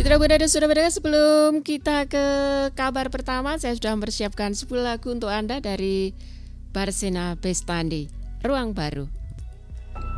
Mitra Buana dan Saudara Buana, sebelum kita ke kabar pertama, saya sudah mempersiapkan 10 lagu untuk Anda dari Barsena Bestandi, Ruang Baru.